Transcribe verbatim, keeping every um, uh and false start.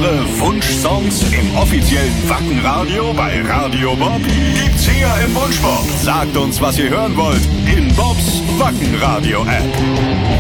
Eure Wunschsongs im offiziellen Wackenradio bei Radio Bob gibt's hier im Wunschbob. Sagt uns, was ihr hören wollt in Bobs Wackenradio-App.